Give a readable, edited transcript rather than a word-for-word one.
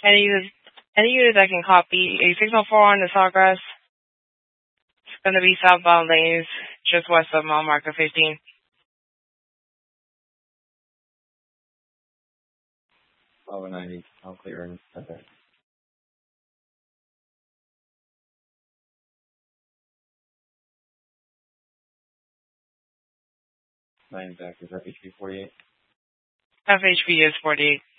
Any unit that can copy a signal 4 on the Sawgrass, it's going to be southbound lanes just west of mile marker 15. Over 90, all clear. Okay. Back is FHP 48. FHP is 48.